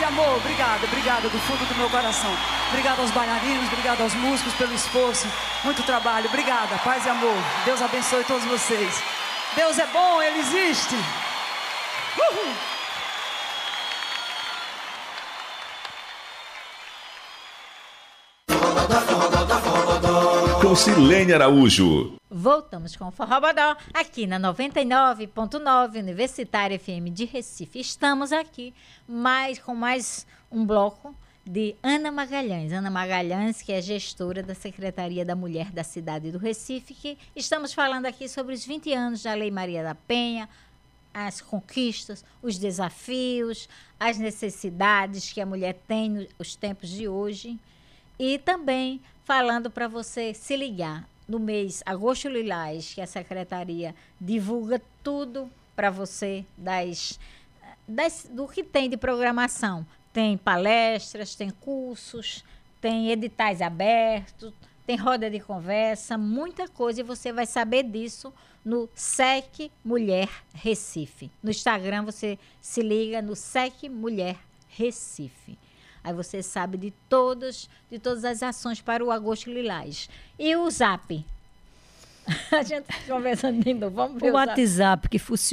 amor, obrigada do fundo do meu coração. Obrigada aos bailarinos, obrigada aos músicos pelo esforço, muito trabalho. Obrigada, paz e amor. Deus abençoe todos vocês. Deus é bom, Ele existe. Uhul. Com Silene Araújo. Voltamos com o Forró Bodó, aqui na 99.9 Universitária FM de Recife. Estamos aqui com mais um bloco de Ana Magalhães. Ana Magalhães, que é gestora da Secretaria da Mulher da cidade do Recife, que estamos falando aqui sobre os 20 anos da Lei Maria da Penha, as conquistas, os desafios, as necessidades que a mulher tem nos tempos de hoje. E também falando para você se ligar no mês Agosto Lilás, que a Secretaria divulga tudo para você do que tem de programação. Tem palestras, tem cursos, tem editais abertos, tem roda de conversa, muita coisa. E você vai saber disso no SEC Mulher Recife. No Instagram você se liga no SEC Mulher Recife. Aí você sabe de todas as ações para o Agosto Lilás. E o Zap? A gente está conversando de novo. Vamos ver o WhatsApp que funciona.